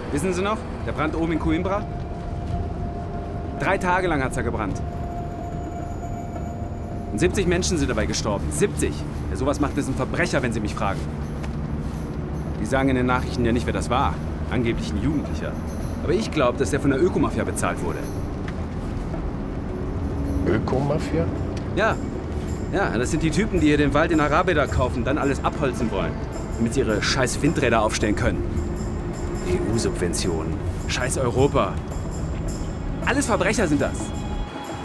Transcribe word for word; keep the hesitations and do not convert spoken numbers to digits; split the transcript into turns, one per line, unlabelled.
Wissen Sie noch? Der Brand oben in Coimbra? Drei Tage lang hat's da gebrannt. Und siebzig Menschen sind dabei gestorben. siebzig! Wer sowas macht, ist ein Verbrecher, wenn Sie mich fragen. Die sagen in den Nachrichten ja nicht, wer das war. Angeblich ein Jugendlicher. Aber ich glaube, dass der von der Ökomafia bezahlt wurde.
Ökomafia?
Ja. Ja, das sind die Typen, die hier den Wald in Arabeda kaufen, dann alles abholzen wollen, damit sie ihre scheiß Windräder aufstellen können. E U-Subventionen. Scheiß Europa. Alles Verbrecher sind das.